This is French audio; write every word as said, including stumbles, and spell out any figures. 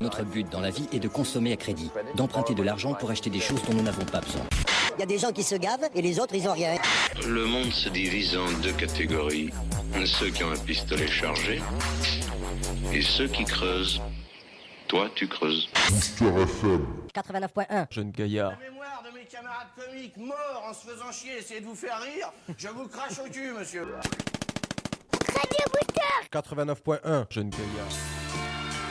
Notre but dans la vie est de consommer à crédit, d'emprunter de l'argent pour acheter des choses dont nous n'avons pas besoin. Il y a des gens qui se gavent et les autres, ils ont rien. Le monde se divise en deux catégories. Ceux qui ont un pistolet chargé et ceux qui creusent. Toi, tu creuses. quatre-vingt-neuf point un. Jeune gaillard. La mémoire de mes camarades comiques morts en se faisant chier, essayez de vous faire rire. Je vous crache au cul, monsieur. Radio Booster quatre-vingt-neuf point un. Jeune gaillard.